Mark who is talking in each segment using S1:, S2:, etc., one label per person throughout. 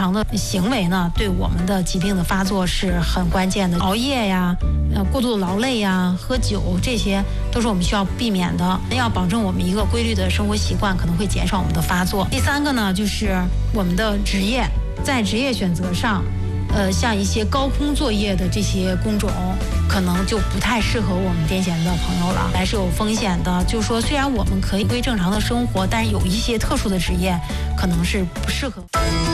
S1: 常的行为呢，对我们的疾病的发作是很关键的。熬夜呀，过度的劳累呀，喝酒，这些都是我们需要避免的。要保证我们一个规律的生活习惯，可能会减少我们的发作。第三个呢，就是我们的职业，在职业选择上，像一些高空作业的这些工种，可能就不太适合我们癫痫的朋友了，还是有风险的。就是说，虽然我们可以归正常的生活，但是有一些特殊的职业可能是不适合。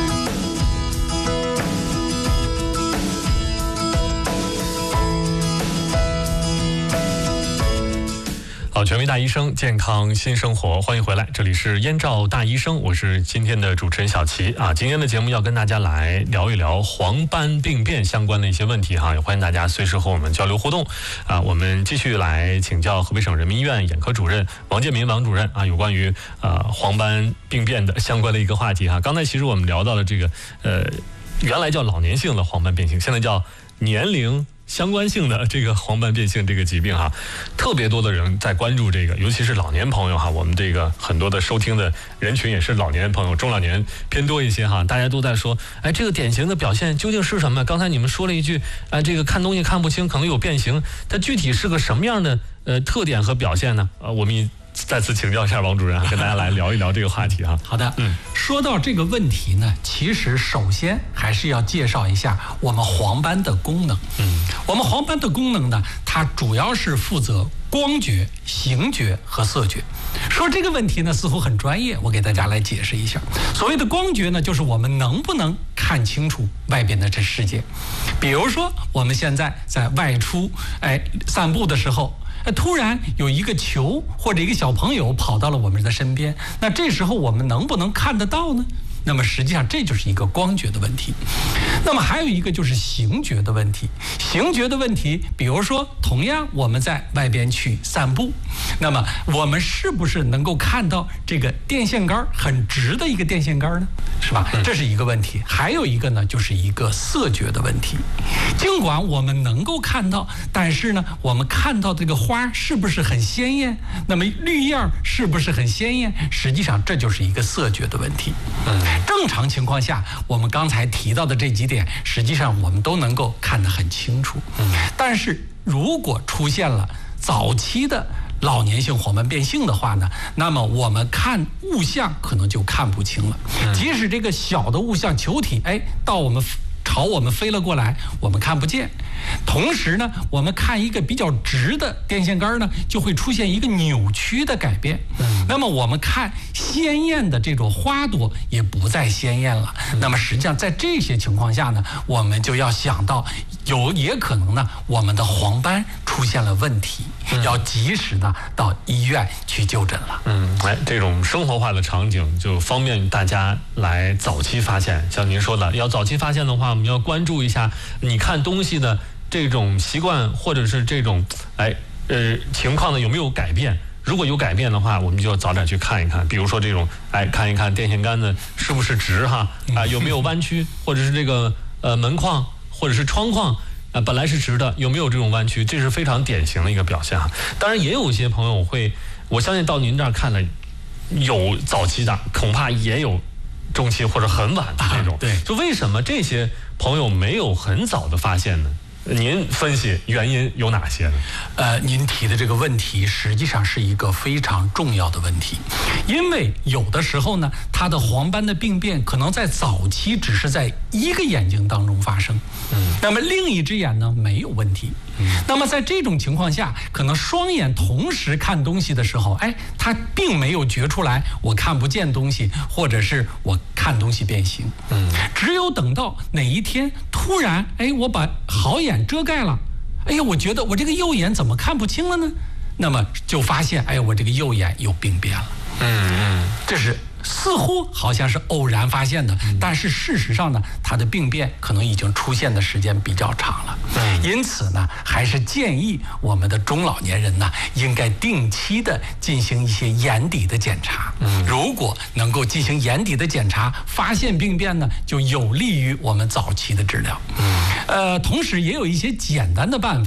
S2: 好，权威大医生，健康新生活，欢迎回来，这里是燕赵大医生，我是今天的主持人小齐啊。今天的节目要跟大家来聊一聊黄斑病变相关的一些问题哈，也欢迎大家随时和我们交流互动啊。我们继续来请教河北省人民医院眼科主任王建民王主任啊，有关于黄斑病变的相关的一个话题哈。刚才其实我们聊到了这个原来叫老年性的黄斑变性，现在叫年龄相关性的这个黄斑变性这个疾病哈，特别多的人在关注这个，尤其是老年朋友哈。我们这个很多的收听的人群也是老年朋友，中老年偏多一些哈。大家都在说，哎，这个典型的表现究竟是什么？刚才你们说了一句，这个看东西看不清，可能有变形，它具体是个什么样的特点和表现呢？我们再次请教一下王主任，跟大家来聊一聊这个话题哈。
S3: 好的，说到这个问题呢，其实首先还是要介绍一下我们黄斑的功能。我们黄斑的功能呢，它主要是负责光觉、形觉和色觉。说这个问题呢，似乎很专业，我给大家来解释一下。所谓的光觉呢，就是我们能不能看清楚外边的这世界。比如说，我们现在在外出散步的时候，突然有一个球或者一个小朋友跑到了我们的身边，那这时候我们能不能看得到呢？那么实际上这就是一个光觉的问题。那么还有一个就是形觉的问题。形觉的问题，比如说同样我们在外边去散步，那么我们是不是能够看到这个电线杆很直的一个电线杆呢？是吧？这是一个问题。还有一个呢，就是一个色觉的问题。尽管我们能够看到，但是呢，我们看到这个花是不是很鲜艳？那么绿叶是不是很鲜艳？实际上这就是一个色觉的问题。正常情况下，我们刚才提到的这几点，实际上我们都能够看得很清楚。但是如果出现了早期的老年性黄斑变性的话呢，那么我们看物象可能就看不清了。即使这个小的物象球体，朝我们飞了过来，我们看不见。同时呢，我们看一个比较直的电线杆呢，就会出现一个扭曲的改变。那么我们看鲜艳的这种花朵也不再鲜艳了。那么实际上在这些情况下呢，我们就要想到也可能呢，我们的黄斑出现了问题，要及时呢到医院去就诊了。
S2: 这种生活化的场景就方便大家来早期发现。像您说的，要早期发现的话，我们要关注一下你看东西的这种习惯，或者是这种情况呢有没有改变。如果有改变的话，我们就要早点去看一看。比如说这种看一看电线杆子是不是直哈有没有弯曲，或者是这个门框或者是窗框本来是直的，有没有这种弯曲，这是非常典型的一个表现哈。当然也有些朋友我相信到您这儿看的有早期的，恐怕也有中期或者很晚的这种。
S3: 对，
S2: 就为什么这些朋友没有很早的发现呢？您分析原因有哪些呢？
S3: 您提的这个问题实际上是一个非常重要的问题，因为有的时候呢，它的黄斑的病变可能在早期只是在一个眼睛当中发生，那么另一只眼呢没有问题。那么在这种情况下，可能双眼同时看东西的时候，它并没有觉出来我看不见东西，或者是我看东西变形。只有等到哪一天突然我把好眼遮盖了，我觉得我这个右眼怎么看不清了呢？那么就发现我这个右眼有病变了。这是似乎好像是偶然发现的，但是事实上呢，它的病变可能已经出现的时间比较长了。因此呢，还是建议我们的中老年人呢，应该定期的进行一些眼底的检查。如果能够进行眼底的检查，发现病变呢，就有利于我们早期的治疗。同时也有一些简单的办法，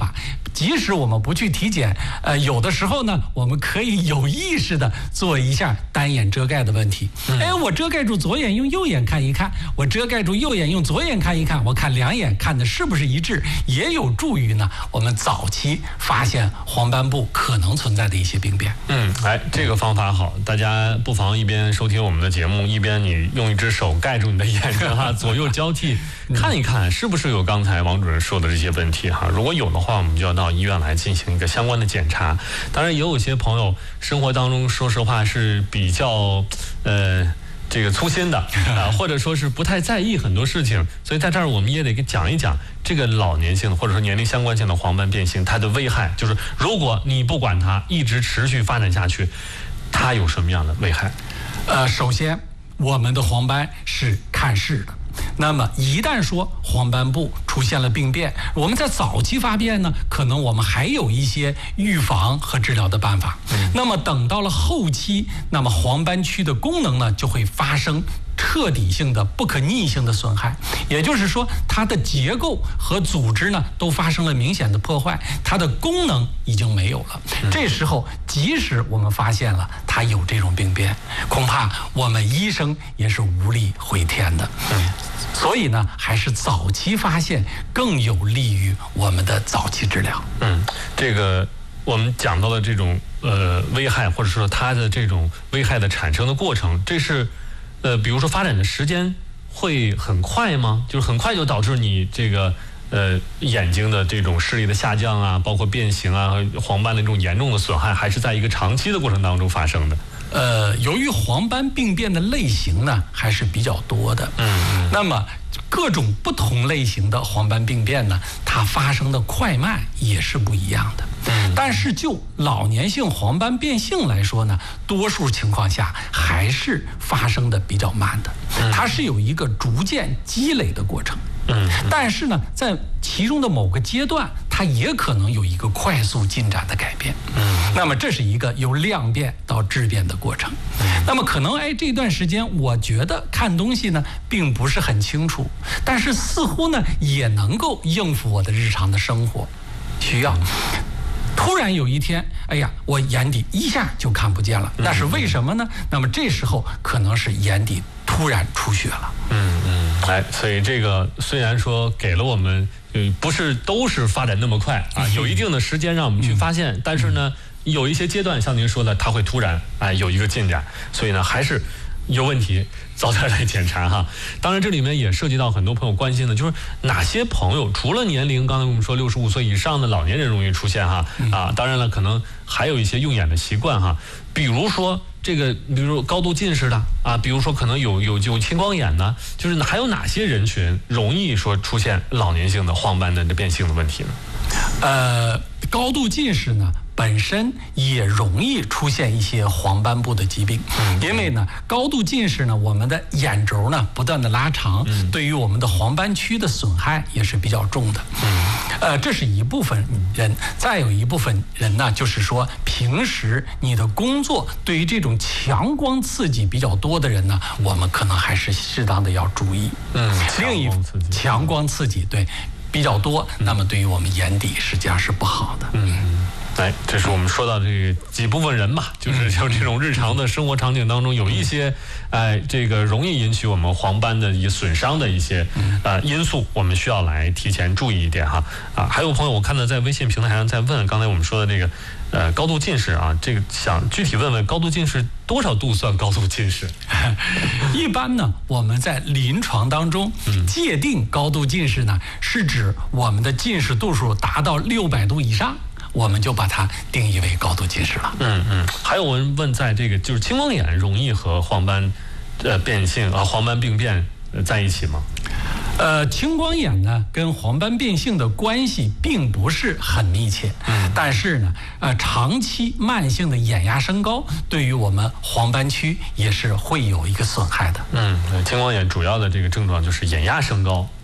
S3: 即使我们不去体检，有的时候呢，我们可以有意识的做一下单眼遮盖的问题。我遮盖住左眼，用右眼看一看；我遮盖住右眼，用左眼看一看。我看两眼看的是不是一致，也有助于呢我们早期发现黄斑部可能存在的一些病变。
S2: 这个方法好，大家不妨一边收听我们的节目，一边你用一只手盖住你的眼睛哈，左右交替看一看，是不是有刚才王主任说的这些问题哈？如果有的话，我们就要到医院来进行一个相关的检查。当然，也有一些朋友生活当中，说实话是比较这个粗心的或者说是不太在意很多事情，所以在这儿我们也得给讲一讲这个老年性的或者说年龄相关性的黄斑变性它的危害，就是如果你不管它一直持续发展下去，它有什么样的危害？
S3: 首先我们的黄斑是看视的。那么一旦说黄斑部出现了病变，我们在早期发现呢，可能我们还有一些预防和治疗的办法。那么等到了后期，那么黄斑区的功能呢就会发生彻底性的不可逆性的损害，也就是说它的结构和组织呢都发生了明显的破坏，它的功能已经没有了。这时候即使我们发现了它有这种病变，恐怕我们医生也是无力回天的。所以呢，还是早期发现更有利于我们的早期治疗。
S2: 这个我们讲到的这种危害，或者说它的这种危害的产生的过程，这是比如说发展的时间会很快吗？就是很快就导致你这个眼睛的这种视力的下降啊，包括变形啊和黄斑的这种严重的损害，还是在一个长期的过程当中发生的？
S3: 由于黄斑病变的类型呢还是比较多的，那么各种不同类型的黄斑病变呢，它发生的快慢也是不一样的。但是就老年性黄斑变性来说呢，多数情况下还是发生的比较慢的，它是有一个逐渐积累的过程。但是呢，在其中的某个阶段，它也可能有一个快速进展的改变。那么这是一个由量变到质变的过程。那么可能这段时间我觉得看东西呢并不是很清楚，但是似乎呢也能够应付我的日常的生活需要。突然有一天，我眼底一下就看不见了，那是为什么呢？那么这时候可能是眼底突然出血了。
S2: 所以这个虽然说给了我们不是都是发展那么快啊，有一定的时间让我们去发现，但是呢有一些阶段像您说的它会突然有一个进展，所以呢还是有问题早点来检查哈。当然这里面也涉及到很多朋友关心的，就是哪些朋友除了年龄刚才我们说65岁以上的老年人容易出现哈当然了可能还有一些用眼的习惯哈，比如说这个比如说高度近视的比如说可能有青光眼呢，就是还有哪些人群容易说出现老年性的黄斑的变性的问题呢？
S3: 高度近视呢本身也容易出现一些黄斑部的疾病，因为呢高度近视呢我们的眼轴呢不断的拉长，对于我们的黄斑区的损害也是比较重的。这是一部分人，再有一部分人呢就是说平时你的工作对于这种强光刺激比较多的人呢，我们可能还是适当的要注意。强光刺激对比较多，那么对于我们眼底实际上是不好的。
S2: 这是我们说到这个几部分人吧，就是像这种日常的生活场景当中有一些这个容易引起我们黄斑的一损伤的一些因素，我们需要来提前注意一点哈。还有朋友我看到在微信平台上在问刚才我们说的这个高度近视这个想具体问问高度近视多少度算高度近视？
S3: 一般呢我们在临床当中界定高度近视呢是指我们的近视度数达到600度以上，我们就把它定义为高度近视了。
S2: 还有人问，在这个就是青光眼容易和黄斑变性黄斑病变在一起吗？
S3: 青光眼呢跟黄斑变性的关系并不是很密切，但是呢长期慢性的眼压升高对于我们黄斑区也是会有一个损害的。
S2: 青光眼主要的这个症状就是眼压升高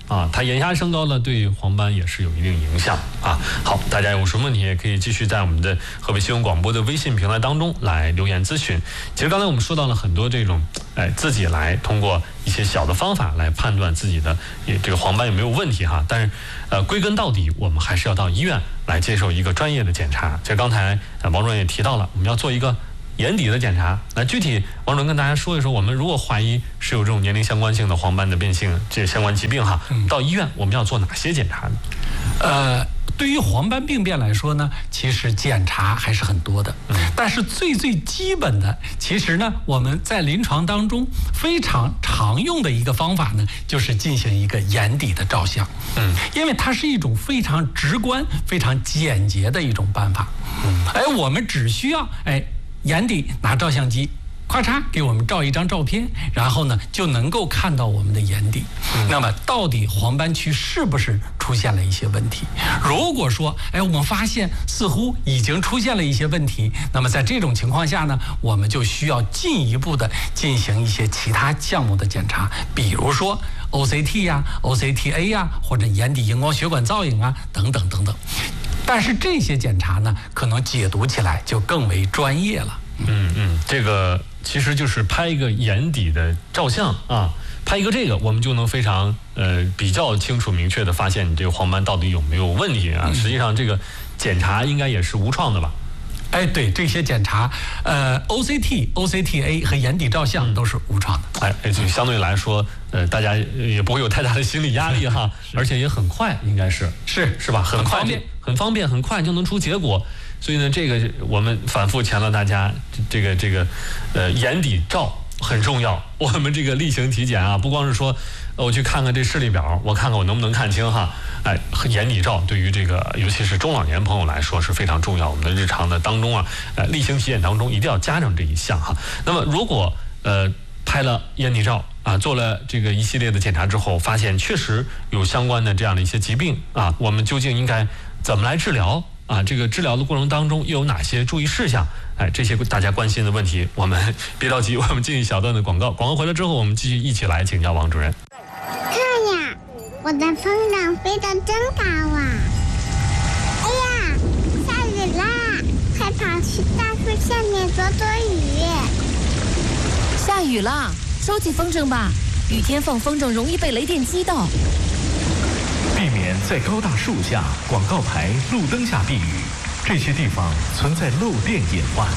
S2: 啊，它眼压升高呢，对黄斑也是有一定影响啊。好，大家有什么问题也可以继续在我们的河北新闻广播的微信平台当中来留言咨询。其实刚才我们说到了很多这种，自己来通过一些小的方法来判断自己的这个黄斑有没有问题哈。但是归根到底，我们还是要到医院来接受一个专业的检查。这刚才王主任也提到了，我们要做一个眼底的检查。那具体王主任跟大家说一说，我们如果怀疑是有这种年龄相关性的黄斑的变性这相关疾病哈，到医院我们要做哪些检查呢？
S3: 对于黄斑病变来说呢，其实检查还是很多的，但是最基本的，其实呢，我们在临床当中非常常用的一个方法呢，就是进行一个眼底的照相，因为它是一种非常直观、非常简洁的一种办法，我们只需要眼底拿照相机，咔嚓给我们照一张照片，然后呢就能够看到我们的眼底。那么到底黄斑区是不是出现了一些问题？如果说我们发现似乎已经出现了一些问题，那么在这种情况下呢，我们就需要进一步的进行一些其他项目的检查，比如说 OCT 呀、OCTA 呀，或者眼底荧光血管造影啊，等等等等。但是这些检查呢，可能解读起来就更为专业了。
S2: 这个其实就是拍一个眼底的照相啊，拍一个这个，我们就能非常比较清楚明确的发现你这个黄斑到底有没有问题啊。实际上这个检查应该也是无创的吧？
S3: 对，这些检查OCT、OCTA 和眼底照相都是无创的。
S2: 就相对来说，大家也不会有太大的心理压力哈，而且也很快，应该是吧？很快，很方便，很快就能出结果。所以呢，这个我们反复强调大家，这个眼底照很重要。我们这个例行体检啊，不光是说我去看看这视力表，我看看我能不能看清哈。眼底照对于这个尤其是中老年朋友来说是非常重要。我们的日常的当中啊，例行体检当中一定要加上这一项哈。那么如果拍了眼底照啊，做了这个一系列的检查之后，发现确实有相关的这样的一些疾病啊，我们究竟应该怎么来治疗？这个治疗的过程当中又有哪些注意事项？这些大家关心的问题，我们别着急，我们进一小段的广告。广告回来之后，我们继续一起来请教王主任。
S4: 看呀，我的风筝飞得真高啊！哎呀，下雨啦，快跑去大树下面躲躲雨。
S5: 下雨啦，收起风筝吧，雨天放风筝容易被雷电击到。
S6: 避免在高大树下、广告牌、路灯下避雨，这些地方存在漏电隐患。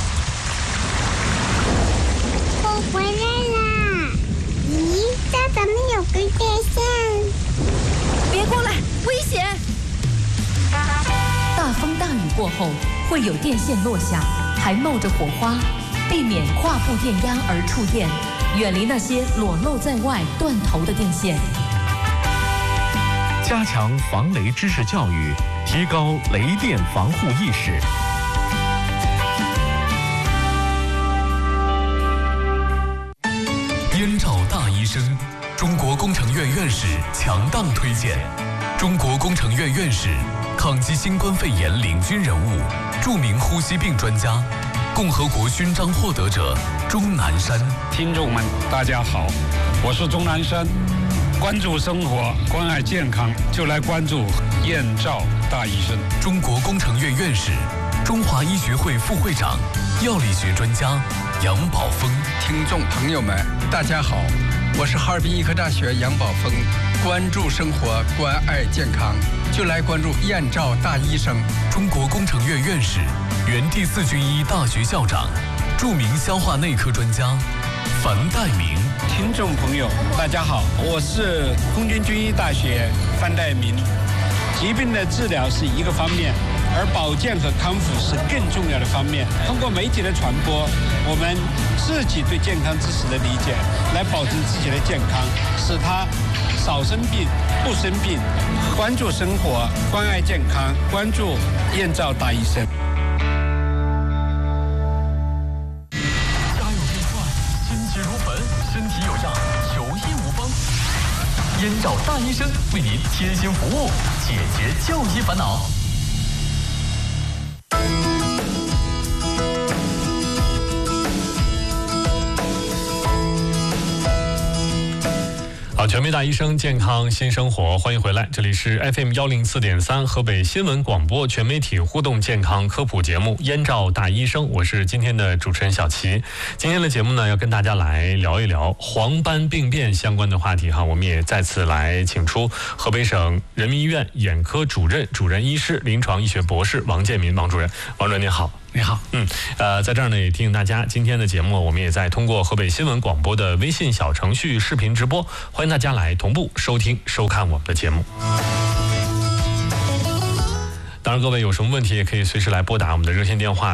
S4: 我回来啦！咦，这怎么有根电线？
S5: 别过来，危险！大风大雨过后会有电线落下，还冒着火花，避免跨步电压而触电，远离那些裸露在外、断头的电线。
S6: 加强防雷知识教育，提高雷电防护意识。
S7: 燕赵大医生，中国工程院院士强档推荐。中国工程院院士，抗击新冠肺炎领军人物，著名呼吸病专家，共和国勋章获得者钟南山。
S8: 听众们，大家好，我是钟南山。关注生活，关爱健康，就来关注燕赵大医生。
S7: 中国工程院院士，中华医学会副会长，药理学专家杨宝峰。
S9: 听众朋友们，大家好，我是哈尔滨医科大学杨宝峰。关注生活，关爱健康，就来关注燕赵大医生。
S7: 中国工程院院士，原第4军医大学校长，著名消化内科专家樊岱明。
S8: 听众朋友，大家好，我是空军军医大学樊岱明。疾病的治疗是一个方面，而保健和康复是更重要的方面。通过媒体的传播，我们自己对健康知识的理解，来保证自己的健康，使他少生病、不生病。关注生活，关爱健康，关注燕赵大医生。
S6: 燕赵大医生为您贴心服务，解决就医烦恼。
S2: 好，全民大医生，健康新生活，欢迎回来，这里是 FM104.3河北新闻广播全媒体互动健康科普节目《燕赵大医生》，我是今天的主持人小齐。今天的节目呢，要跟大家来聊一聊黄斑病变相关的话题哈。我们也再次来请出河北省人民医院眼科主任医师、临床医学博士王建民王主任。王主任您好。
S3: 你好，
S2: 在这儿呢也提醒大家，今天的节目我们也在通过河北新闻广播的微信小程序视频直播，欢迎大家来同步收听收看我们的节目。当然，各位有什么问题也可以随时来拨打我们的热线电话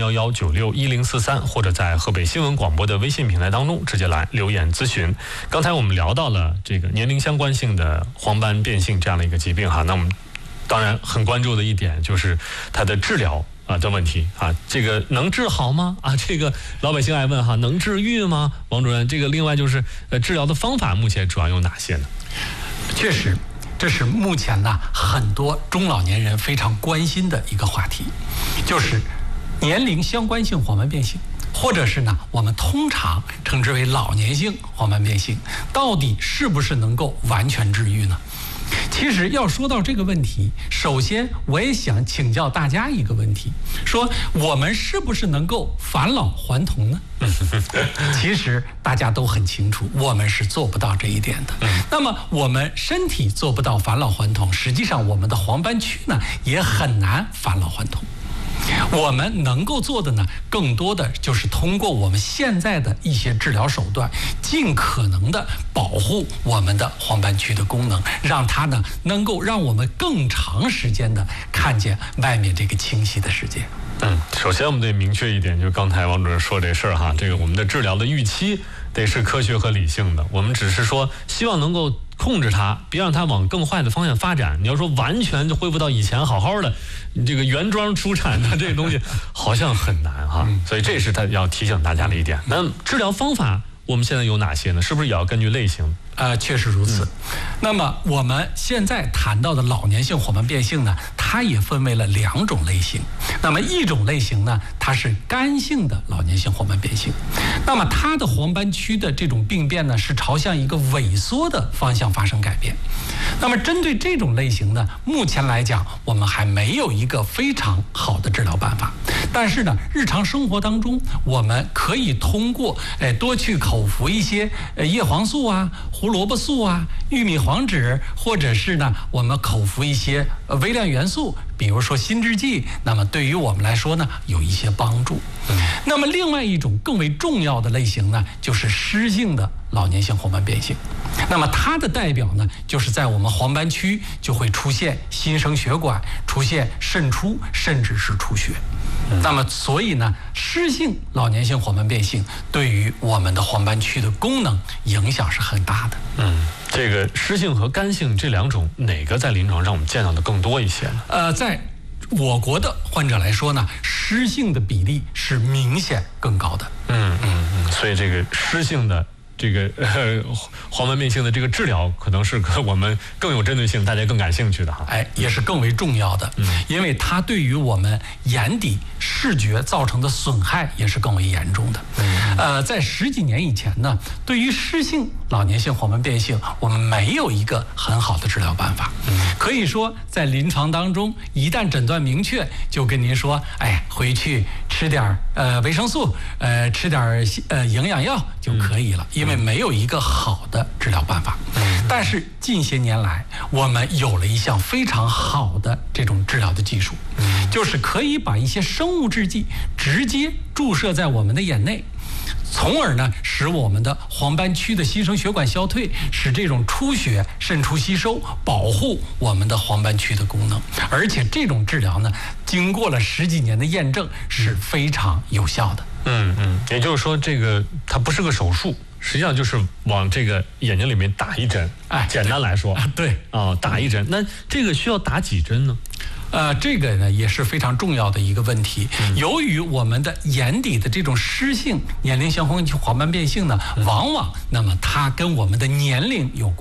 S2: 0311961043，或者在河北新闻广播的微信平台当中直接来留言咨询。刚才我们聊到了这个年龄相关性的黄斑变性这样的一个疾病哈，那我们当然很关注的一点就是它的治疗的问题啊，这个能治好吗？这个老百姓爱问哈，能治愈吗？王主任，这个另外就是治疗的方法目前主要有哪些呢？
S3: 确实，这是目前呢很多中老年人非常关心的一个话题，就是年龄相关性黄斑变性，或者是呢我们通常称之为老年性黄斑变性，到底是不是能够完全治愈呢？其实要说到这个问题，首先我也想请教大家一个问题，说我们是不是能够返老还童呢？其实大家都很清楚，我们是做不到这一点的。那么我们身体做不到返老还童，实际上我们的黄斑区呢也很难返老还童。我们能够做的呢，更多的就是通过我们现在的一些治疗手段，尽可能的保护我们的黄斑区的功能，让它呢能够让我们更长时间的看见外面这个清晰的世界。
S2: 首先我们得明确一点，就刚才王主任说这事儿哈，这个我们的治疗的预期得是科学和理性的，我们只是说希望能够控制它，别让它往更坏的方向发展。你要说完全就恢复到以前好好的，这个原装出产的这个东西好像很难哈，所以这是他要提醒大家的一点。那治疗方法我们现在有哪些呢？是不是也要根据类型？
S3: 确实如此。那么我们现在谈到的老年性黄斑变性呢，它也分为了两种类型。那么一种类型呢，它是干性的老年性黄斑变性，那么它的黄斑区的这种病变呢，是朝向一个萎缩的方向发生改变。那么针对这种类型呢，目前来讲我们还没有一个非常好的治疗办法，但是呢日常生活当中我们可以通过多去口服一些叶黄素啊、胡萝卜素啊、玉米黄酯，或者是呢我们口服一些微量元素，比如说心制剂，那么对于我们来说呢有一些帮助。那么另外一种更为重要的类型呢，就是湿性的老年性黄斑变性。那么它的代表呢，就是在我们黄斑区就会出现新生血管，出现渗出，甚至是出血。那么所以呢，湿性老年性黄斑变性对于我们的黄斑区的功能影响是很大的。
S2: 这个湿性和干性这两种，哪个在临床上我们见到的更多一些呢？
S3: 在我国的患者来说呢，湿性的比例是明显更高的。
S2: 所以这个湿性的这个黄斑变性的这个治疗，可能是我们更有针对性，大家更感兴趣的哈。
S3: 也是更为重要的。因为它对于我们眼底视觉造成的损害也是更为严重的。在10几年以前呢，对于湿性老年性黄斑变性，我们没有一个很好的治疗办法。可以说在临床当中，一旦诊断明确，就跟您说，回去吃点维生素，吃点营养药就可以了，因为没有一个好的治疗办法。但是近些年来，我们有了一项非常好的这种治疗的技术，就是可以把一些生物制剂直接注射在我们的眼内，从而呢使我们的黄斑区的新生血管消退，使这种出血渗出吸收，保护我们的黄斑区的功能。而且这种治疗呢，经过了10几年的验证，是非常有效的。
S2: 也就是说，这个它不是个手术，实际上就是往这个眼睛里面打一针。简单来说，
S3: 对
S2: 打一针。那这个需要打几针呢？
S3: 这个呢也是非常重要的一个问题。由于我们的眼底的这种湿性年龄性黄斑变性呢，往往那么它跟我们的年龄有关。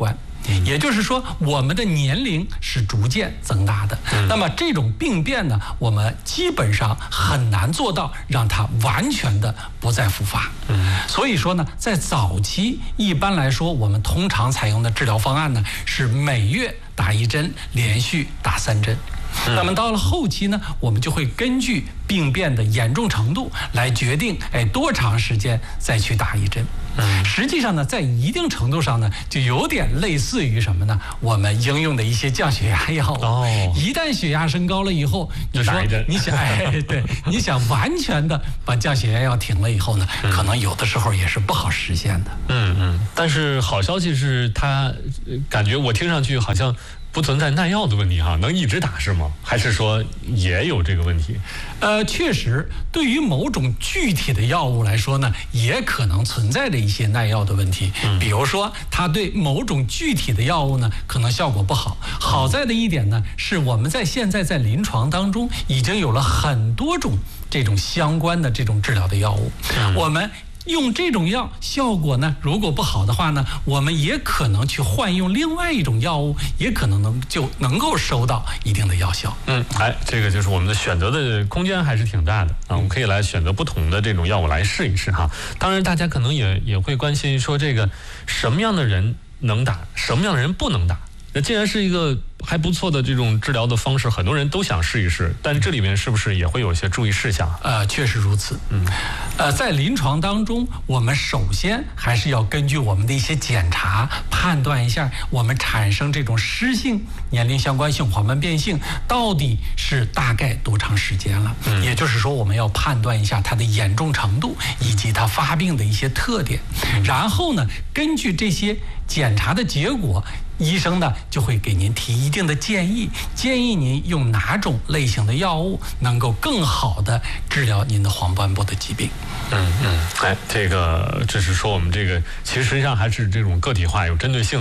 S3: 也就是说，我们的年龄是逐渐增大的。那么这种病变呢，我们基本上很难做到让它完全的不再复发。所以说呢，在早期一般来说，我们通常采用的治疗方案呢是每月打1针，连续打3针。那么到了后期呢，我们就会根据病变的严重程度来决定，多长时间再去打1针。实际上呢，在一定程度上呢，就有点类似于什么呢？我们应用的一些降血压药物。一旦血压升高了以后，你说你想，对，你想完全的把降血压药停了以后呢，可能有的时候也是不好实现的。
S2: 但是好消息是，它感觉我听上去好像不存在耐药的问题哈，能一直打是吗？还是说也有这个问题？
S3: 确实，对于某种具体的药物来说呢，也可能存在着一些耐药的问题。比如说，它对某种具体的药物呢，可能效果不好。好在的一点呢，是我们现在在临床当中已经有了很多种这种相关的这种治疗的药物。我们用这种药效果呢，如果不好的话呢，我们也可能去换用另外一种药物，也可能能够收到一定的药效。
S2: 这个就是我们的选择的空间还是挺大的啊，我们可以来选择不同的这种药物来试一试哈。当然，大家可能也会关心说，这个什么样的人能打，什么样的人不能打。那既然是一个还不错的这种治疗的方式，很多人都想试一试，但这里面是不是也会有一些注意事项？
S3: 确实如此。在临床当中，我们首先还是要根据我们的一些检查，判断一下我们产生这种湿性年龄相关性黄斑变性到底是大概多长时间了。也就是说，我们要判断一下它的严重程度以及它发病的一些特点，然后呢，根据这些检查的结果，医生呢就会给您提一定的建议您用哪种类型的药物能够更好的治疗您的黄斑部的疾病。
S2: 这是说我们这个其实实际上还是这种个体化有针对性的。